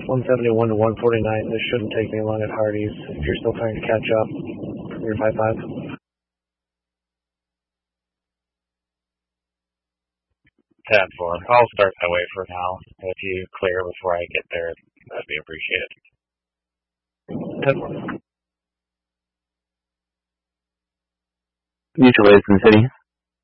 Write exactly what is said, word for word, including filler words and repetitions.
one seventy-one to one forty-nine. This shouldn't take me long at Hardee's if you're still trying to catch up. You're five five. ten four. I'll start my way for now. If you clear before I get there, that'd be appreciated. ten four. Mutual aids in the city.